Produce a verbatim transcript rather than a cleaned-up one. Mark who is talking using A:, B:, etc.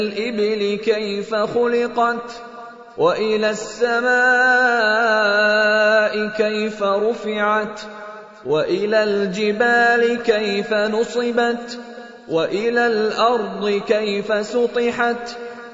A: الْإِبِلِ كَيْفَ خُلِقَتْ وَإِلَى السَّمَاءِ كَيْفَ رُفِعَتْ وَإِلَى الْجِبَالِ كَيْفَ نُصِبَتْ وَإِلَى الْأَرْضِ كَيْفَ سُطِحَتْ